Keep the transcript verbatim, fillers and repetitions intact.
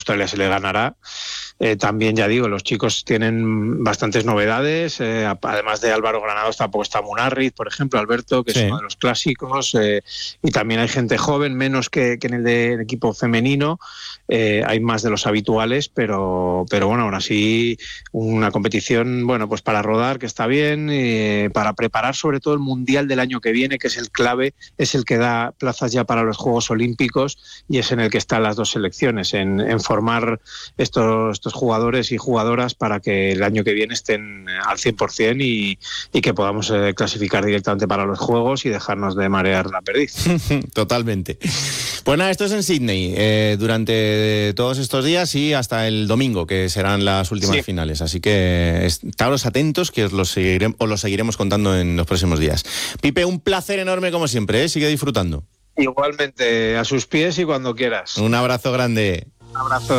Australia se le ganará. Eh, también, ya digo, los chicos tienen bastantes novedades, eh, además de Álvaro Granados tampoco está Munarriz, por ejemplo, Alberto, que sí. es uno de los clásicos, eh, y también hay gente joven, menos que, que en el del de equipo femenino, eh, hay más de los habituales, pero, pero bueno, aún así una competición, bueno, pues para rodar, que está bien, eh, para preparar sobre todo el Mundial del año que viene, que es el clave, es el que da plazas ya para los Juegos Olímpicos y es en el que están las dos selecciones, en, en formar estos, estos jugadores y jugadoras para que el año que viene estén al cien por ciento y, y que podamos eh, clasificar directamente para los Juegos y dejarnos de marear la perdiz. Totalmente. Pues nada, esto es en Sydney, eh, durante todos estos días y hasta el domingo, que serán las últimas sí. finales. Así que estaros atentos, que os lo, seguiremos, os lo seguiremos contando en los próximos días. Pipe, un placer enorme como siempre, ¿eh? Sigue disfrutando. Igualmente, a sus pies y cuando quieras. Un abrazo grande. Un abrazo.